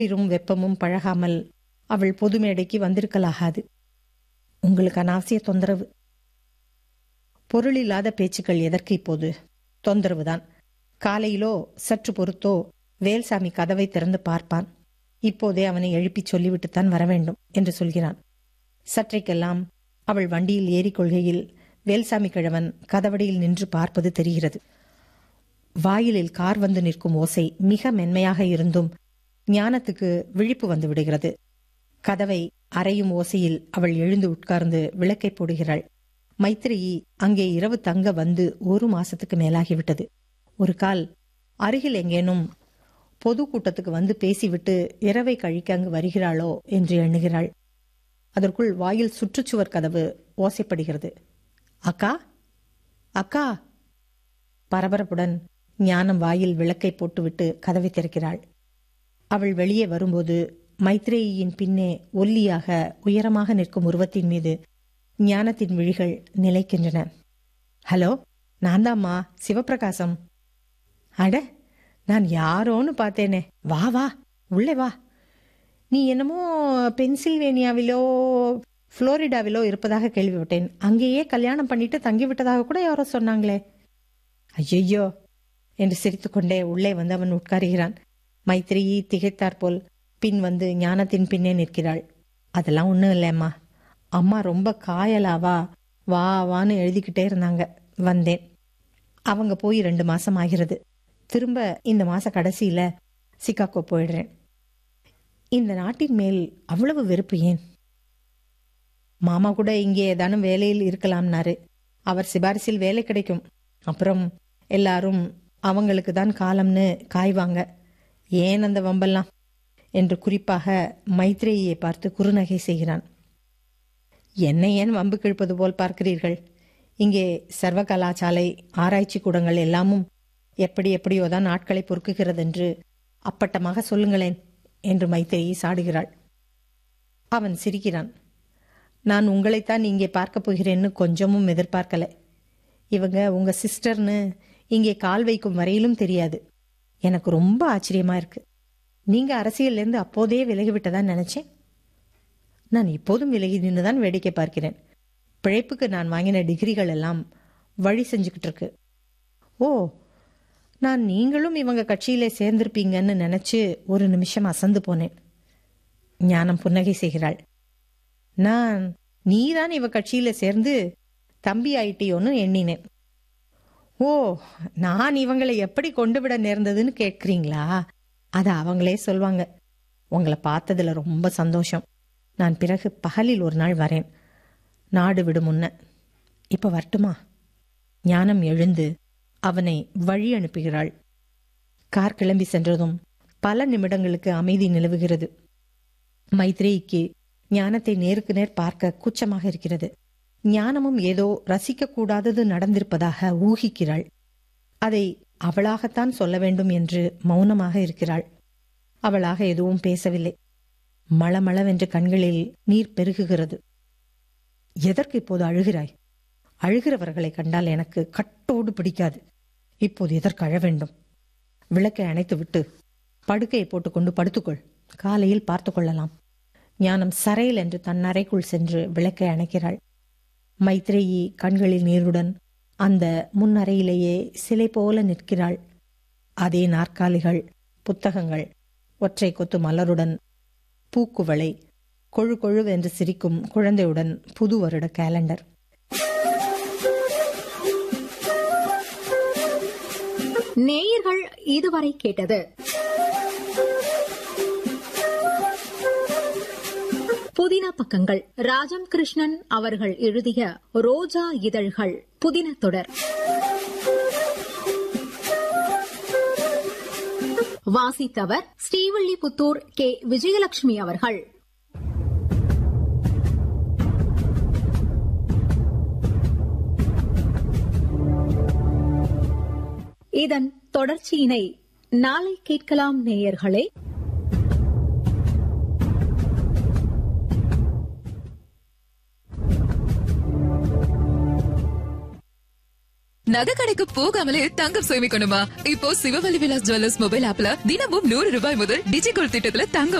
குளிரும் வெப்பமும் பழகாமல் அவள் பொது மேடைக்கு வந்திருக்கலாகாது. உங்களுக்கு அனாவசிய தொந்தரவு. பொருளில்லாத பேச்சுக்கள் எதற்கு இப்போது? தொந்தரவுதான். காலையிலோ சற்று பொறுத்தோ வேல்சாமி கதவை திறந்து பார்ப்பான். இப்போதே அவனை எழுப்பிச் சொல்லிவிட்டுத்தான் வரவேண்டும் என்று சொல்கிறான். சற்றைக்கெல்லாம் அவள் வண்டியில் ஏறிக்கொள்கையில் வேல்சாமி கிழவன் கதவடியில் நின்று பார்ப்பது தெரிகிறது. வாயிலில் கார் வந்து நிற்கும் ஓசை மிக மென்மையாக இருந்தும் ஞானத்துக்கு விழிப்பு வந்து விடுகிறது. கதவை அறையும் ஓசையில் அவள் எழுந்து உட்கார்ந்து விளக்கை போடுகிறாள். மைத்ரேயி அங்கே இரவு தங்க வந்து 1 மாசத்துக்கு மேலாகிவிட்டது. ஒரு கால் அருகில் எங்கேனும் பொது கூட்டத்துக்கு வந்து பேசிவிட்டு இரவை கழிக்க அங்கு வருகிறாளோ என்று எண்ணுகிறாள். அதற்குள் வாயில் சுற்றுச்சுவர் கதவு ஓசைப்படுகிறது. அக்கா, அக்கா! பரபரப்புடன் ஞானம் வாயில் விளக்கை போட்டுவிட்டு கதவை திறக்கிறாள். அவள் வெளியே வரும்போது மைத்ரேயின் பின்னே ஒல்லியாக உயரமாக நிற்கும் உருவத்தின் மீது ஞானத்தின் விழிகள் நிலைக்கின்றன. ஹலோ, நான் தாம்மா, சிவபிரகாசம். அட, நான் யாரோன்னு பார்த்தேனே. வா வா, உள்ளே வா. நீ என்னமோ பென்சில்வேனியாவிலோ புளோரிடாவிலோ இருப்பதாக கேள்விப்பட்டேன். அங்கேயே கல்யாணம் பண்ணிட்டு தங்கிவிட்டதாக கூட யாரோ சொன்னாங்களே. ஐயோ என்று சிரித்துக்கொண்டே உள்ளே வந்து அவன் உட்காருகிறான். மைத்ரேயி திகைத்தாற்போல் பின் வந்து ஞானத்தின் பின்னே நிற்கிறாள். அதெல்லாம் ஒன்றும் இல்லைம்மா. அம்மா ரொம்ப காயலாவா, வா வான்னு எழுதிக்கிட்டே இருந்தாங்க. வந்தேன். அவங்க போய் 2 மாசம் ஆகிறது. திரும்ப இந்த மாச கடைசியில சிகாகோ போயிடுறேன். இந்த நாட்டின் மேல் அவ்வளவு வெறுப்பு ஏன்? மாமா கூட இங்கே ஏதானும் வேலையில் இருக்கலாம்னாரு. அவர் சிபாரிசில் வேலை கிடைக்கும். அப்புறம் எல்லாரும் அவங்களுக்கு தான் காலம்னு காய்வாங்க. ஏன் அந்த வம்பெல்லாம் என்று குறிப்பாக மைத்ரேயை பார்த்து குறுநகை செய்கிறான். என்னை ஏன் வம்பு கிழப்பது போல் பார்க்கிறீர்கள்? இங்கே சர்வ கலாசாலை ஆராய்ச்சி கூடங்கள் எல்லாமும் எப்படியோதான் நாட்களை பொறுக்குகிறதென்று அப்பட்டமாக சொல்லுங்களேன் என்று மைத்ரேயி சாடுகிறாள். அவன் சிரிக்கிறான். நான் உங்களைத்தான் இங்கே பார்க்க போகிறேன்னு கொஞ்சமும் எதிர்பார்க்கல. இவங்க உங்க சிஸ்டர்னு இங்கே கால் வைக்கும் வரையிலும் தெரியாது. எனக்கு ரொம்ப ஆச்சரியமா இருக்கு. நீங்க அரசியல்லேருந்து அப்போதே விலகிவிட்டதா நினைச்சேன். நான் இப்போதும் விலகி நின்றுதான் வேடிக்கை பார்க்கிறேன். பிழைப்புக்கு நான் வாங்கின டிகிரிகள் எல்லாம் வழி செஞ்சுக்கிட்டு இருக்கு. ஓ, நான் நீங்களும் இவங்க கட்சியிலே சேர்ந்திருப்பீங்கன்னு நினைச்சு ஒரு நிமிஷம் அசந்து போனேன். ஞானம் புன்னகை செய்கிறாள். நான் நீதான் இவ கட்சியில சேர்ந்து தம்பி ஆயிட்டியோன்னு எண்ணினேன். ஓ, நான் இவங்களை எப்படி கொண்டு விட நேர்ந்ததுன்னு கேட்கிறீங்களா? அத அவங்களே சொல்வாங்க. உங்களை பார்த்ததுல ரொம்ப சந்தோஷம். நான் பிறகு பகலில் ஒரு நாள் வரேன், நாடு விடும் முன்ன. இப்ப வரட்டுமா? ஞானம் எழுந்து அவனை வழி அனுப்புகிறாள். கார் கிளம்பி சென்றதும் பல நிமிடங்களுக்கு அமைதி நிலவுகிறது. மைத்ரேயிக்கு ஞானத்தை நேருக்கு நேர் பார்க்க கூச்சமாக இருக்கிறது. ஞானமும் ஏதோ ரசிக்க கூடாதது நடந்திருப்பதாக ஊகிக்கிறாள். அதை அவளாகத்தான் சொல்ல வேண்டும் என்று மௌனமாக இருக்கிறாள். அவளாக எதுவும் பேசவில்லை. மளமளவென்று கண்களில் நீர் பெருகுகிறது. எதற்கு இப்போது அழுகிறாய்? அழுகிறவர்களை கண்டால் எனக்கு கட்டோடு பிடிக்காது. இப்போது எதற்கு அழ வேண்டும்? விளக்கை அணைத்து விட்டு படுக்கையை போட்டுக்கொண்டு படுத்துக்கொள். காலையில் பார்த்து கொள்ளலாம். ஞானம் சரையில் என்று தன் அறைக்குள் சென்று விளக்கை அணைக்கிறாள். மைத்ரேயி கண்களில் நீருடன் அந்த முன்னறையிலேயே சிலை போல நிற்கிறாள். அதே நாற்காலிகள், புத்தகங்கள், ஒற்றை கொத்து மலருடன், பூக்குவளை, கொழு கொழுவென்று சிரிக்கும் குழந்தையுடன் புது வருட கேலண்டர். நேயர்கள் இதுவரை கேட்டது புதின பக்கங்கள். ராஜம் கிருஷ்ணன் அவர்கள் எழுதிய ரோஜா இதழ்கள் புதின தொடர். வாசித்தவர் ஸ்ரீவில்லிபுத்தூர் கே. விஜயலட்சுமி அவர்கள். இதன் தொடர்ச்சியினை நாளை கேட்கலாம் நேயர்களே. நகை கடைக்கு போகாமலே தங்கம் சேமிக்கணுமா? இப்போ சிவவழி விலாஸ் ஜுவல்லர்ஸ் மொபைல் ஆப்ல தினமும் 100 ரூபாய் முதல் டிஜிகோல்ட் திட்டத்துல தங்கம்